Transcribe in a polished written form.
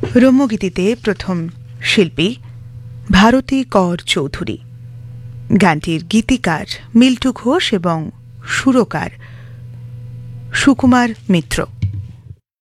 রম্যগীতিতে প্রথম শিল্পী ভারতী কর চৌধুরী, গানটির গীতিকার মিল্টু ঘোষ এবং সুরকার সুকুমার মিত্র।